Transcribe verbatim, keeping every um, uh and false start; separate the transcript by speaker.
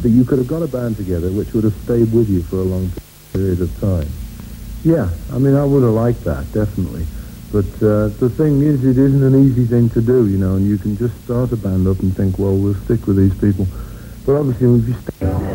Speaker 1: that you could have got a band together which would have stayed with you for a long period of time. Yeah, I mean, I would have liked that, definitely. But uh, the thing is, it isn't an easy thing to do, you know, and you can just start a band up and think, well, we'll stick with these people. But obviously, if you stay...